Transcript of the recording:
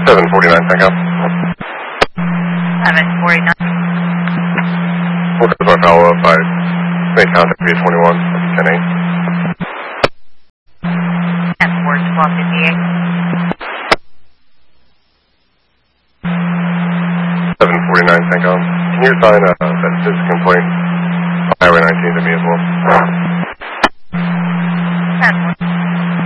749, Tango. 749. We'll do my follow-up. I made contact via 21, 10-8. 10-4-12-58. 749, Tango. Can you assign that citizen complaint on Highway 19 to me as well? 10-4.